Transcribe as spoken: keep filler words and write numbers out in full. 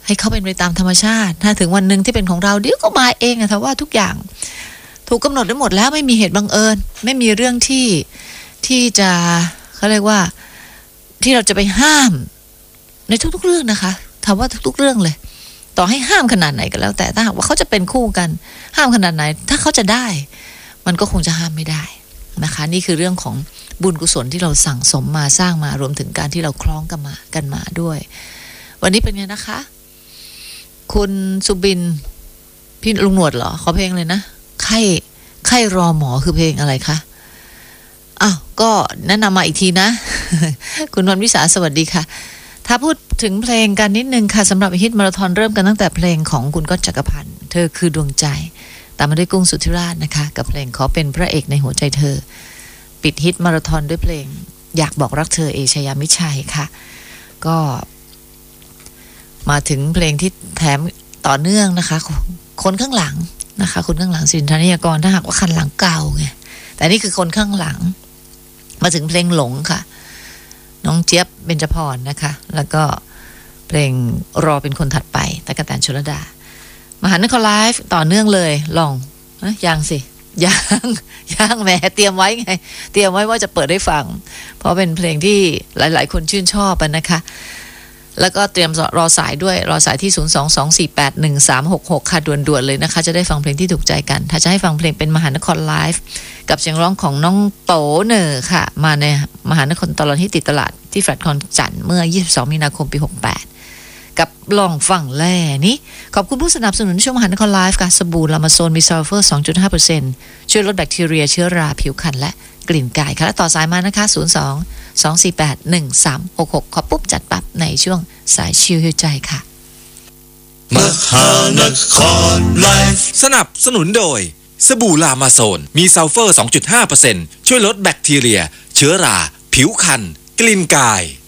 ให้เขาเป็นไปตามธรรมชาติถ้าถึงวันหนึ่งที่เป็นของเราเดี๋ยวก็มาเองอะแต่ว่าทุกอย่างถูกกำหนดไว้หมดแล้วไม่มีเหตุบังเอิญไม่มีเรื่องที่ที่จะเขาเรียกว่าที่เราจะไปห้ามในทุกๆเรื่องนะคะถามว่าทุกๆเรื่องเลยต่อให้ห้ามขนาดไหนก็แล้วแต่ถ้าหากว่าเขาจะเป็นคู่กันห้ามขนาดไหนถ้าเขาจะได้มันก็คงจะห้ามไม่ได้นะคะนี่คือเรื่องของบุญกุศลที่เราสั่งสมมาสร้างมารวมถึงการที่เราคล้องกันมากันมาด้วยวันนี้เป็นไงนะคะคุณสุบินพี่ลุงหนวดเหรอขอเพลงเลยนะไข้ไข้รอหมอคือเพลงอะไรคะอ้าวก็แนะนำมาอีกทีนะ คุณวันวิสาสวัสดีค่ะถ้าพูดถึงเพลงกันนิดนึงค่ะสำหรับฮิตมาราธอนเริ่มกันตั้งแต่เพลงของคุณก๊อตจักรพันธ์เธอคือดวงใจตามมาด้วยกุ้งสุทธิราชนะคะกับเพลงขอเป็นพระเอกในหัวใจเธอปิดฮิตมาราธอนด้วยเพลงอยากบอกรักเธอเอชยามิชัยค่ะก็มาถึงเพลงที่แถมต่อเนื่องนะคะคนข้างหลังนะคะคนข้างหลังสินธนิยากรถ้าหากว่าคันหลังเก่าไงแต่นี่คือคนข้างหลังมาถึงเพลงหลงค่ะน้องเจี๊ยบเบญจพรนะคะแล้วก็เพลงรอเป็นคนถัดไปตะกะแตนชลดามหานครไลฟ์ต่อเนื่องเลยลองยังสิยังยังแหมเตรียมไว้ไงเตรียมไว้ว่าจะเปิดให้ฟังเพราะเป็นเพลงที่หลายๆคนชื่นชอบนะคะแล้วก็เตรียมรอสายด้วยรอสายที่ศูนย์ สอง สอง สี่ แปด หนึ่ง สาม หก หกค่ะด่วนๆเลยนะคะจะได้ฟังเพลงที่ถูกใจกันถ้าจะให้ฟังเพลงเป็นมหานครไลฟ์กับเสียงร้องของน้องโตเนอร์ค่ะมาในมหานครตลอดที่ติดตลาดที่แฟลตคอนจันทร์เมื่อยี่สิบสองมีนาคมปีหกแปดกับลองฝั่งแล่นี้ขอบคุณผู้สนับสนุนช่วงมหานครไลฟ์ค่ะสบู่ลามาโซนมีซัลเฟอร์ สองจุดห้าเปอร์เซ็นต์ ช่วยลดแบคทีเรียเชื้อราผิวพรรณและกลิ่นกายค่ะและต่อสายมานะคะศูนย์ สอง สอง สี่ แปด หนึ่ง สาม หก หกขอปุ๊บจัดปั๊บในช่วงสายชิลฮิวใจค่ะมหานครไลฟ์สนับสนุนโดยสบู่ลามาโซนมีซัลเฟอร์ สองจุดห้าเปอร์เซ็นต์ ช่วยลดแบคทีเรียเชื้อราผิวพรรณกลิ่นกาย